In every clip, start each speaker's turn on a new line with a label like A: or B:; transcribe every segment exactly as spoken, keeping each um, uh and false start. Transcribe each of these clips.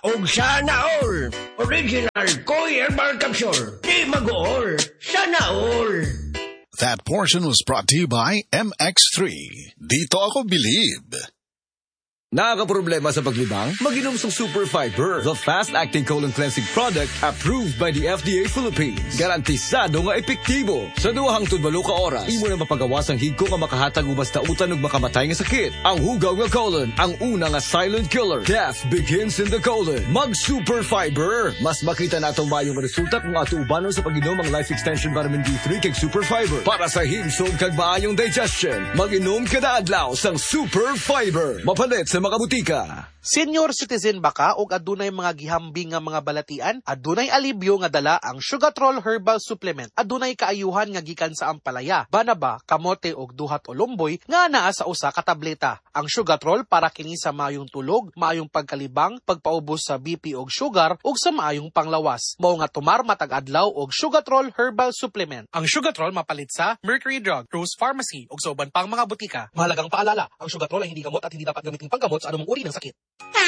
A: ug sana all. Original Koi Herbal Capsule. Di mag-all. Sana all.
B: That portion was brought to you by M X three. Dito ako believe.
C: Nakakaproblema sa paglibang? Mag-inom sa Super Fiber, the fast-acting colon cleansing product approved by the F D A Philippines. Garantisado nga epektibo. Sa duwahang tudbalo ka oras, imo na mapagawas ang higko nga makahatag ubas ta utan ug makamatay nga sakit. Ang hugaw nga colon, ang una nga silent killer. Death begins in the colon. Mag-Super Fiber. Mas makita na itong mayong resulta kung ato ubanon sa pag-inom ang Life Extension Vitamin D three kag Super Fiber. Para sa himsog kag maayong digestion, mag-inom kada adlaw sang Super Fiber. Mapalit sa mga butika.
D: Senior citizen ba ka o adunay mga gihambing nga mga balatian? Adunay alibyo nga dala ang Sugatrol Herbal Supplement. Adunay kaayuhan nga gikan sa ampalaya, banaba, kamote og duhat o lumboy nga naa sa usa ka tableta. Ang Sugatrol para kini sa maayong tulog, maayong pagkalibang, pagpaubos sa B P og sugar ug sa maayong panglawas. Mao nga tumar matag adlaw og Sugatrol Herbal Supplement. Ang Sugatrol mapalit sa Mercury Drug, Rose Pharmacy ug sa uban pang mga butika. Mahalagang paalala, ang Sugatrol ay hindi gamot at hindi dapat gamitin panggamot sa anumang uri ng sakit.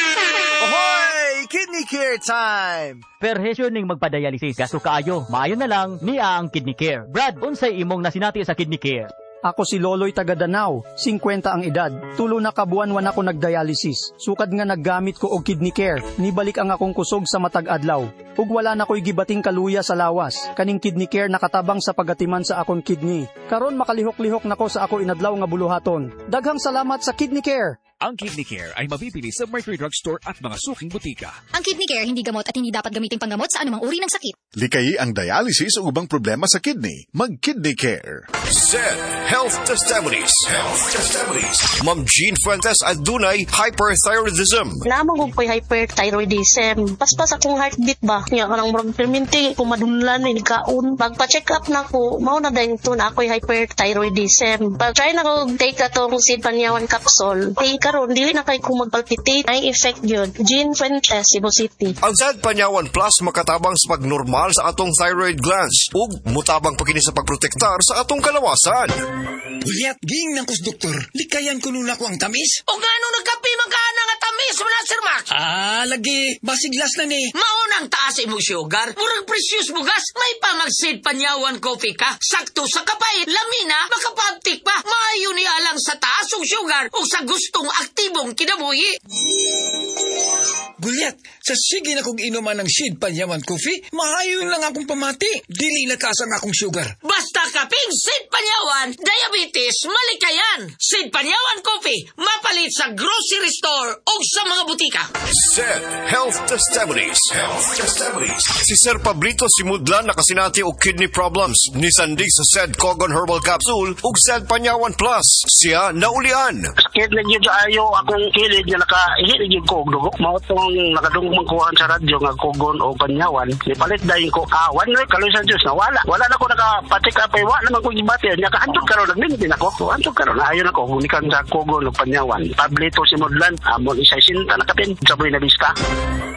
E: Ahoy! Kidney Care time!
F: Perhesyon ning magpadialysis gasto kaayo. Maayo na lang niya ang Kidney Care. Brad, unsay imong nasinati sa Kidney Care?
G: Ako si Loloy taga Danau, fifty ang edad. Tulo na kabuan-wan ako nagdialysis. Sukad nga naggamit ko og Kidney Care. Nibalik ang akong kusog sa matag adlaw. Ug wala na ko'y gibating kaluya sa lawas. Kaning Kidney Care nakatabang sa pagatiman sa akong kidney. Karon makalihok-lihok nako sa ako inadlaw nga buluhaton. Daghang salamat sa Kidney Care.
H: Ang Kidney Care ay mabibili sa Mercury Drug Store at mga suking butika.
I: Ang Kidney Care hindi gamot at hindi dapat gamitin panggamot sa anumang uri ng sakit.
B: Likayi ang dialysis o ubang problema sa kidney. Mag-Kidney Care.
J: Z Health Testimonies. Health Testimonies. Ma'am Jean Fuentes at Dunay Hyperthyroidism.
K: Lamang ko po'y hyperthyroidism. Paspas akong heartbeat ba? Nga ka nang murag perminti, kumadunlan, may nagkaon. Pagpa-check up na ko, mao na dahil ito na ako'y hyperthyroidism. Pag-try na ko take atong Sid Panyawan capsule. Take karon dili na kay ko magpalpitate. Ay effect yun. Jean Fuentes, Cebu City.
J: Ang Z Panyawan Plus makatabang sa pagnormal sa atong thyroid glands ug mutabang pagkini sa pagprotektar sa atong kalawasan.
L: Uliat, ging ng kus doktor. Likayan ko nula ko ang tamis.
A: O nga nung nagkapi magkana nga tamis mo na, Sir Max?
L: Ah, lagi. Basiglas na ni.
A: Maunang taas imong sugar. Murag precious bugas. May pamagsid Panyawan coffee ka. Sakto sa kapait. Lamina, makapabtik pa. Maayo ni alang sa taas og sugar o sa gustong aktibong kinabuhi.
L: Gulyat, sa sige na kong inuman ng Sid Panyawan Coffee, maayon lang akong pamati. Dili na taas ang akong sugar.
A: Basta kaping Sid Panyawan, diabetes, malikayan. Sid Panyawan Coffee, mapalit sa grocery store o sa mga butika.
J: Z Health Testimonies. Health Testimonies. Si Sir Pablito Simudlan nakasinati og kidney problems. Ni Sandig sa Zed Cogon Herbal Capsule ug Zed Panyawan Plus. Siya naulian.
M: Sakit na yun sa ayo akong kilid nga nakahilig yung kog dugo. Mao tong nakadungog magkuhan sa radyo nga Cogon o Panyawan. Nipalit dahil ko kawan na kaloy sa Diyos na wala. Wala na ko nakapatik apay. Wala naman ko gibati. Nakaantog karon nagmintin ako. Antog karon. Ayaw na ko. Hunikan sa Cogon o Panyawan. Pablito Simudlan. Amon isa sinta nakapin. Saboy na bista.